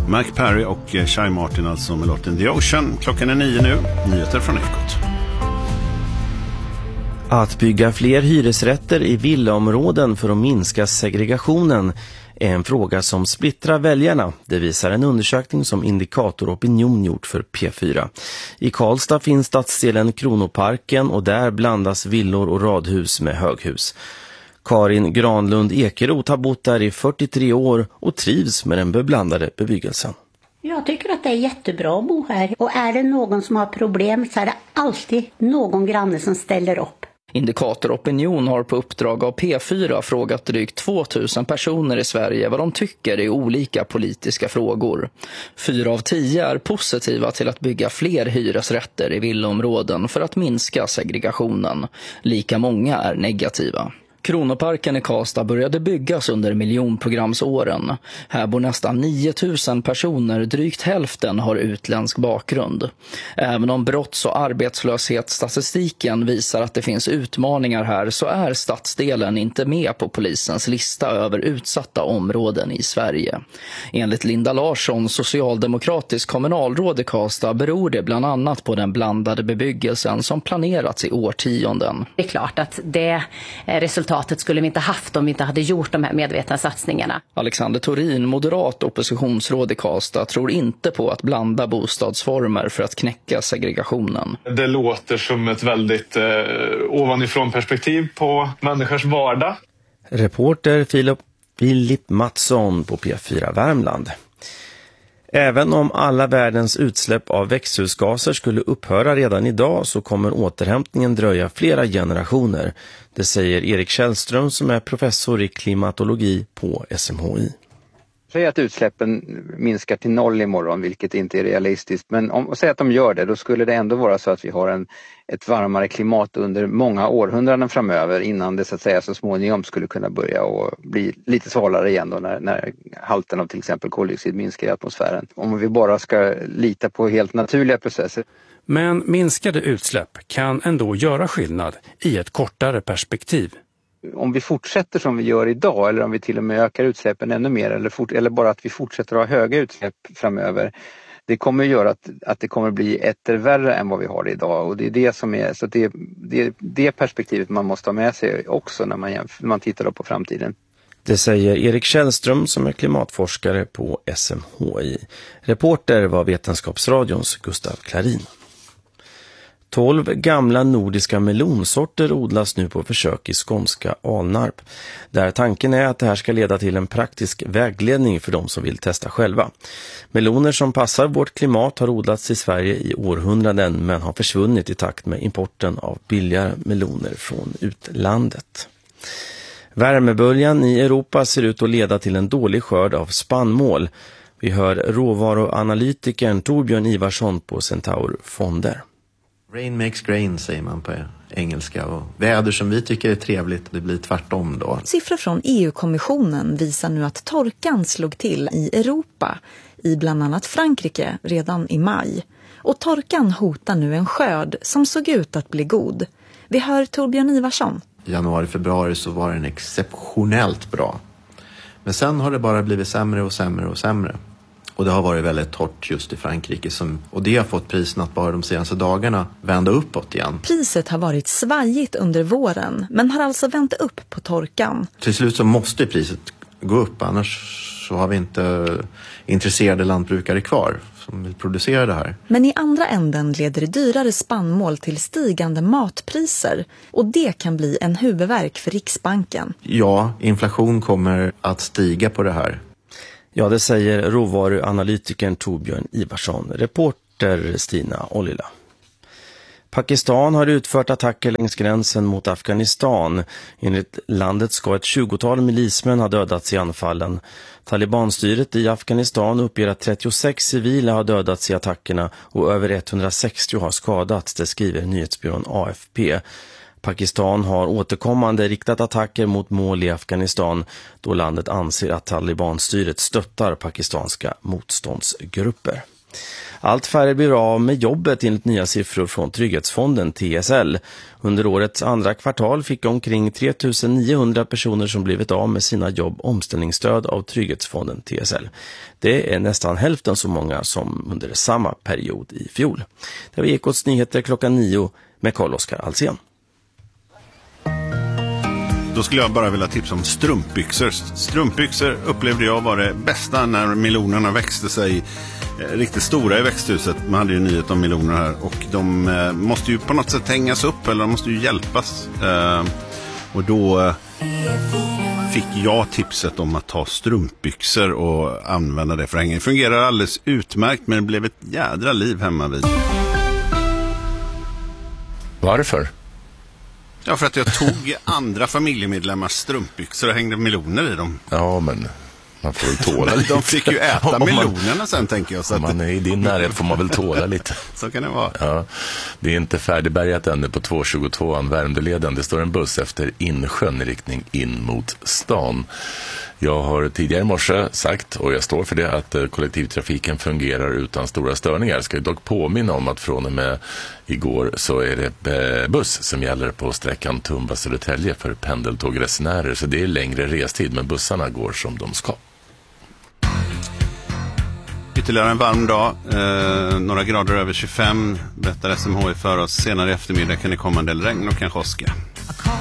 Mac Perry och Shai Martin alltså med låten The Ocean. Klockan är 9 nu. Nyheter från Ekot. Att bygga fler hyresrätter i villaområden för att minska segregationen är en fråga som splittrar väljarna. Det visar en undersökning som Indikator Opinion gjort för P4. I Karlstad finns stadsdelen Kronoparken och där blandas villor och radhus med höghus. Karin Granlund Ekeroth har bott där i 43 år och trivs med den beblandade bebyggelsen. Jag tycker att det är jättebra att bo här. Och är det någon som har problem så är det alltid någon granne som ställer upp. Indikator Opinion har på uppdrag av P4 frågat drygt 2000 personer i Sverige vad de tycker i olika politiska frågor. 4 av 10 är positiva till att bygga fler hyresrätter i villaområden för att minska segregationen. Lika många är negativa. Kronoparken i Karlstad började byggas under miljonprogramsåren. Här bor nästan 9000 personer, drygt hälften har utländsk bakgrund. Även om brotts- och arbetslöshetsstatistiken visar att det finns utmaningar här så är stadsdelen inte med på polisens lista över utsatta områden i Sverige. Enligt Linda Larsson, socialdemokratisk kommunalråd i Karlstad, beror det bland annat på den blandade bebyggelsen som planerats i årtionden. Det är klart att det resultatet skulle vi inte haft om vi inte hade gjort de här medvetna satsningarna. Alexander Torin, moderat oppositionsråd i Karlstad, tror inte på att blanda bostadsformer för att knäcka segregationen. Det låter som ett väldigt ovanifrån perspektiv på människors vardag. Reporter Filip Mattsson på P4 Värmland. Även om alla världens utsläpp av växthusgaser skulle upphöra redan idag så kommer återhämtningen dröja flera generationer. Det säger Erik Källström som är professor i klimatologi på SMHI. Säg att utsläppen minskar till 0 imorgon, vilket inte är realistiskt. Men säg att de gör det, då skulle det ändå vara så att vi har ett varmare klimat under många århundraden framöver innan det så att säga så småningom skulle kunna börja och bli lite svalare igen då när halten av till exempel koldioxid minskar i atmosfären. Om vi bara ska lita på helt naturliga processer. Men minskade utsläpp kan ändå göra skillnad i ett kortare perspektiv. Om vi fortsätter som vi gör idag eller om vi till och med ökar utsläppen ännu mer eller bara att vi fortsätter att ha höga utsläpp framöver, det kommer att göra att det kommer bli värre än vad vi har idag och det är det som är så det perspektivet man måste ha med sig också när man tittar på framtiden. Det säger Erik Källström som är klimatforskare på SMHI. Reporter var Vetenskapsradions Gustav Klarin. 12 gamla nordiska melonsorter odlas nu på försök i skånska Alnarp. Där tanken är att det här ska leda till en praktisk vägledning för de som vill testa själva. Meloner som passar vårt klimat har odlats i Sverige i århundraden men har försvunnit i takt med importen av billigare meloner från utlandet. Värmeböljan i Europa ser ut att leda till en dålig skörd av spannmål. Vi hör råvaruanalytikern Torbjörn Ivarsson på Centaur Fonder. Rain makes grain säger man på engelska och väder som vi tycker är trevligt, det blir tvärtom då. Siffror från EU-kommissionen visar nu att torkan slog till i Europa, i bland annat Frankrike redan i maj. Och torkan hotar nu en skörd som såg ut att bli god. Vi hör Torbjörn Ivarsson. I januari-februari så var den exceptionellt bra. Men sen har det bara blivit sämre och sämre och sämre. Och det har varit väldigt torrt just i Frankrike och det har fått priserna att bara de senaste dagarna vända uppåt igen. Priset har varit svajigt under våren men har alltså vänt upp på torkan. Till slut så måste priset gå upp annars så har vi inte intresserade lantbrukare kvar som vill producera det här. Men i andra änden leder dyrare spannmål till stigande matpriser och det kan bli en huvudvärk för Riksbanken. Ja, inflation kommer att stiga på det här. Ja, det säger råvaruanalytikern Torbjörn Ivarsson. Reporter Stina Ollila. Pakistan har utfört attacker längs gränsen mot Afghanistan. Enligt landet ska ett 20-tal milismän ha dödats i anfallen. Talibanstyret i Afghanistan uppger att 36 civila har dödats i attackerna och över 160 har skadats, det skriver nyhetsbyrån AFP. Pakistan har återkommande riktat attacker mot mål i Afghanistan då landet anser att Talibanstyret stöttar pakistanska motståndsgrupper. Allt färre blir av med jobbet enligt nya siffror från Trygghetsfonden TSL. Under årets andra kvartal fick omkring 3 900 personer som blivit av med sina jobb omställningsstöd av Trygghetsfonden TSL. Det är nästan hälften så många som under samma period i fjol. Det var Ekots nyheter klockan 9 med Carl-Oskar Alsen. Då skulle jag bara vilja tipsa om strumpbyxor. Strumpbyxor upplevde jag var det bästa när melonerna växte sig riktigt stora i växthuset. Man hade ju nyhet om meloner här. Och de måste ju på något sätt hängas upp eller de måste ju hjälpas. Och då fick jag tipset om att ta strumpbyxor och använda det för hänga. Det fungerar alldeles utmärkt men det blev ett jädra liv hemma vid. Varför? Ja, för att jag tog andra familjemedlemmars strumpbyxor och hängde meloner i dem. Ja, men man får väl tåla lite. De fick ju äta melonerna sen, tänker jag. Så om man är i din närhet får man väl tåla lite. Så kan det vara. Ja, det är inte färdigbärgat ännu på 222an Värmdöleden. Det står en buss efter Insjön i riktning in mot stan. Jag har tidigare i morse sagt, och jag står för det, att kollektivtrafiken fungerar utan stora störningar. Jag ska dock påminna om att från och med igår så är det buss som gäller på sträckan Tumba-Södertälje för pendeltågresenärer. Så det är längre restid, men bussarna går som de ska. Ytterligare en varm dag, några grader över 25, berättar SMHI för oss. Senare i eftermiddag kan det komma en del regn och kanske åska.